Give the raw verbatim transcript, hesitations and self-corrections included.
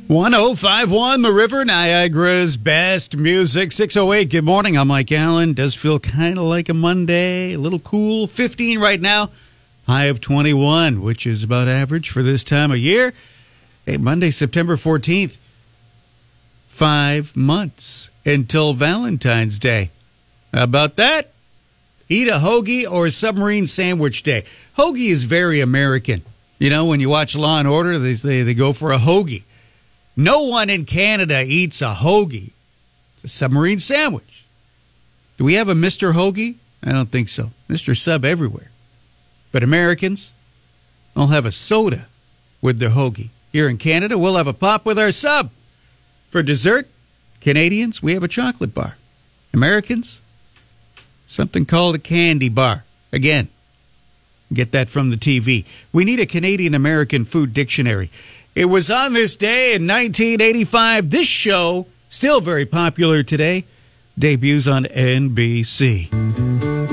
one oh five point one The River, Niagara's best music. six oh eight, good morning. I'm Mike Allen. Does feel kind of like a Monday. A little cool. fifteen right now. High of twenty-one, which is about average for this time of year. Hey, Monday, September fourteenth. Five months until Valentine's Day. How about that? Eat a hoagie or a submarine sandwich day. Hoagie is very American. You know, when you watch Law and Order, they say they go for a hoagie. No one in Canada eats a hoagie. It's a submarine sandwich. Do we have a Mister Hoagie? I don't think so. Mister Sub everywhere. But Americans, they'll have a soda with their hoagie. Here in Canada, we'll have a pop with our sub. For dessert, Canadians, we have a chocolate bar. Americans, something called a candy bar. Again, get that from the T V. We need a Canadian-American food dictionary. It was on this day in nineteen eighty-five. This show, still very popular today, debuts on N B C.